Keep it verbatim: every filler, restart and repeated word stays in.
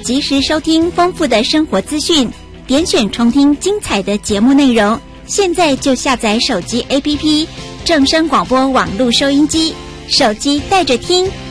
及时收听丰富的生活资讯，点选重听精彩的节目内容。现在就下载手机 A P P 正声广播网络收音机，手机带着听，